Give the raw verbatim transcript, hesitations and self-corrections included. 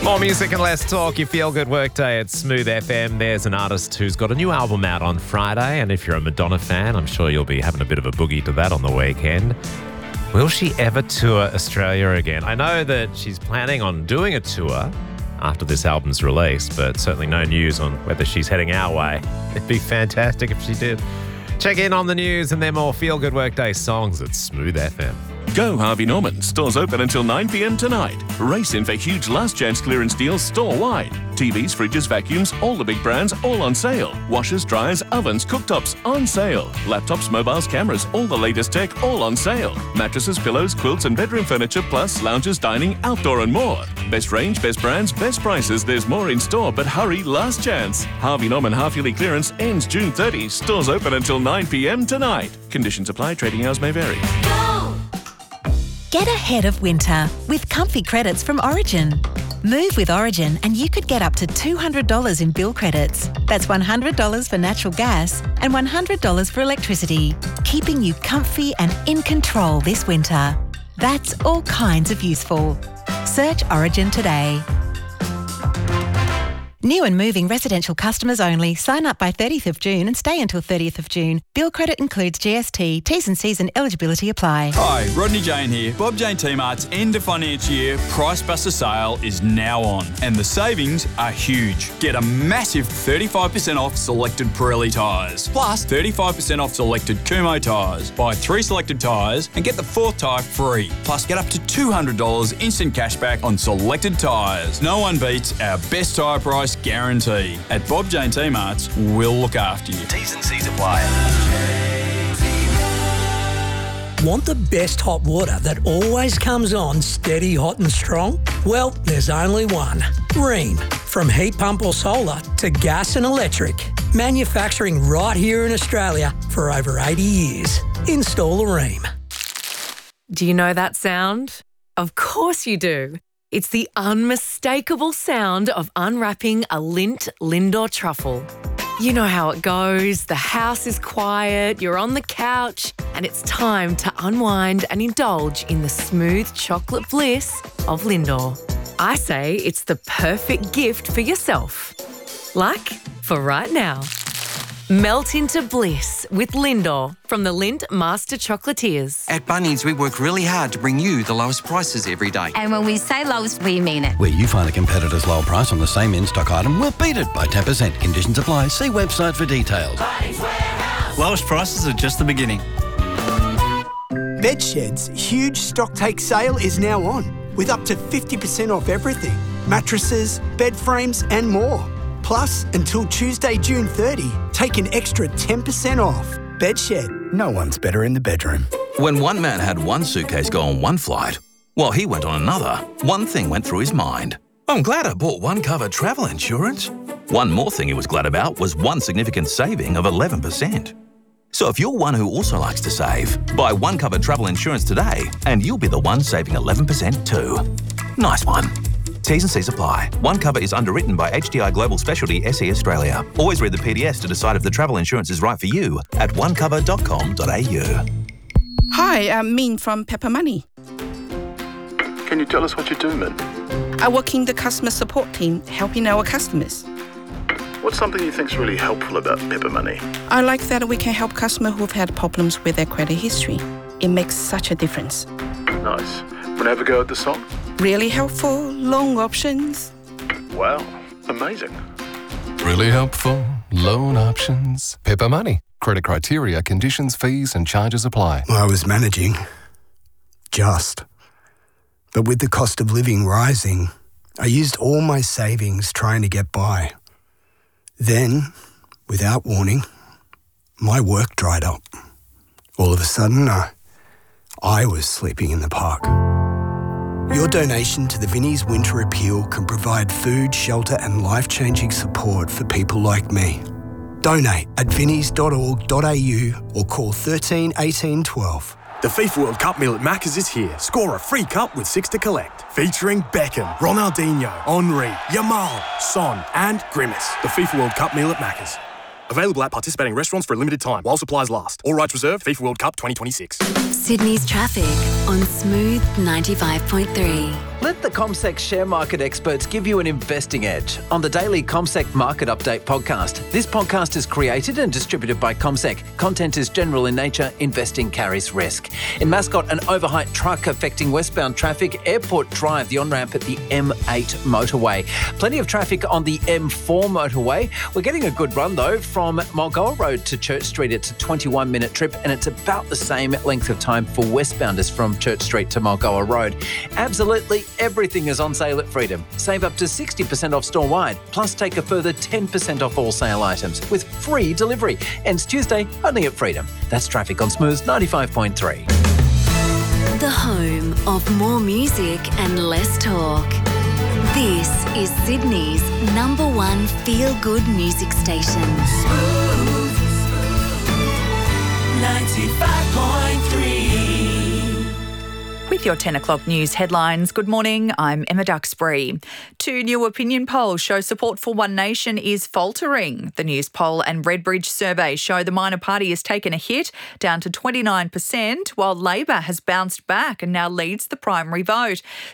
More music and less talk. You feel good workday at Smooth F M. There's an artist who's got a new album out on Friday, and if you're a Madonna fan, I'm sure you'll be having a bit of a boogie to that on the weekend. Will she ever tour Australia again? I know that she's planning on doing a tour after this album's released, but certainly no news on whether she's heading our way. It'd be fantastic if she did. Check in on the news and their more Feel Good Workday songs at Smooth F M. Go Harvey Norman. Stores open until nine p.m. tonight. Race in for huge last chance clearance deals store-wide. T Vs, fridges, vacuums, all the big brands, all on sale. Washers, dryers, ovens, cooktops, on sale. Laptops, mobiles, cameras, all the latest tech, all on sale. Mattresses, pillows, quilts and bedroom furniture, plus lounges, dining, outdoor and more. Best range, best brands, best prices. There's more in store, but hurry, last chance. Harvey Norman half-yearly clearance ends June thirtieth. Stores open until nine p.m. tonight. Conditions apply. Trading hours may vary. Get ahead of winter with comfy credits from Origin. Move with Origin and you could get up to two hundred dollars in bill credits. That's one hundred dollars for natural gas and one hundred dollars for electricity, keeping you comfy and in control this winter. That's all kinds of useful. Search Origin today. New and moving residential customers only. Sign up by thirtieth of June and stay until thirtieth of June. Bill credit includes G S T. T's and C's and eligibility apply. Hi, Rodney Jane here. Bob Jane T-Mart's end of financial year Price Buster sale is now on and the savings are huge. Get a massive thirty-five percent off selected Pirelli tyres, plus thirty-five percent off selected Kumho tyres. Buy three selected tyres and get the fourth tyre free. Plus get up to two hundred dollars instant cashback on selected tyres. No one beats our best tyre price guarantee. At Bob Jane T-Mart's, we'll look after you. T's and C's apply. Want the best hot water that always comes on steady, hot and strong? Well, there's only one. Rheem. From heat pump or solar to gas and electric. Manufacturing right here in Australia for over eighty years. Install a Rheem. Do you know that sound? Of course you do. It's the unmistakable sound of unwrapping a Lindt Lindor truffle. You know how it goes. The house is quiet, you're on the couch, and it's time to unwind and indulge in the smooth chocolate bliss of Lindor. I say it's the perfect gift for yourself. Like for right now. Melt into bliss with Lindor from the Lindt Master Chocolatiers. At Bunnings, we work really hard to bring you the lowest prices every day. And when we say lowest, we mean it. Where you find a competitor's lower price on the same in-stock item, we'll beat it by ten percent. Conditions apply. See website for details. Bunnings Warehouse. Lowest prices are just the beginning. Bedshed's huge stock take sale is now on, with up to fifty percent off everything. Mattresses, bed frames and more. Plus, until Tuesday, June thirtieth, take an extra ten percent off. Bedshed. No one's better in the bedroom. When one man had one suitcase go on one flight, while he went on another, one thing went through his mind. I'm glad I bought one cover travel insurance. One more thing he was glad about was one significant saving of eleven percent. So if you're one who also likes to save, buy one cover travel insurance today and you'll be the one saving eleven percent too. Nice one. T's and C's apply. One cover is underwritten by H D I Global Specialty S E Australia. Always read the P D S to decide if the travel insurance is right for you at one cover dot com dot a u. Hi, I'm Min from Pepper Money. Can you tell us what you do, Min? I work in the customer support team, helping our customers. What's something you think's really helpful about Pepper Money? I like that we can help customers who've had problems with their credit history. It makes such a difference. Nice. Want to have a go at the song? Really helpful, loan options. Wow, amazing. Really helpful, loan options. Pepper Money. Credit criteria, conditions, fees and charges apply. I was managing. Just. But with the cost of living rising, I used all my savings trying to get by. Then, without warning, my work dried up. All of a sudden, I, I was sleeping in the park. Your donation to the Vinnie's Winter Appeal can provide food, shelter and life-changing support for people like me. Donate at vinnies dot org dot a u or call thirteen eighteen twelve. The FIFA World Cup meal at Macca's is here. Score a free cup with six to collect. Featuring Beckham, Ronaldinho, Henry, Yamal, Son and Grimace. The FIFA World Cup meal at Macca's. Available at participating restaurants for a limited time while supplies last. All rights reserved. FIFA World Cup twenty twenty-six. Sydney's traffic on Smooth ninety-five point three. Let the CommSec share market experts give you an investing edge on the daily CommSec Market Update podcast. This podcast is created and distributed by CommSec. Content is general in nature. Investing carries risk. In Mascot, an overheight truck affecting westbound traffic. Airport Drive, the on-ramp at the M eight motorway. Plenty of traffic on the M four motorway. We're getting a good run, though, from Mulgoa Road to Church Street. It's a twenty-one minute trip, and it's about the same length of time for westbounders from Church Street to Mulgoa Road. Absolutely everything is on sale at Freedom. Save up to sixty percent off store-wide, plus take a further ten percent off all sale items with free delivery. Ends Tuesday, only at Freedom. That's traffic on Smooth ninety-five point three. The home of more music and less talk. This is Sydney's number one feel-good music station. Smooth ninety-five point three. With your ten o'clock news headlines, good morning, I'm Emma Duxbury. Two new opinion polls show support for One Nation is faltering. The News Poll and Redbridge survey show the minor party has taken a hit, down to twenty-nine percent, while Labor has bounced back and now leads the primary vote.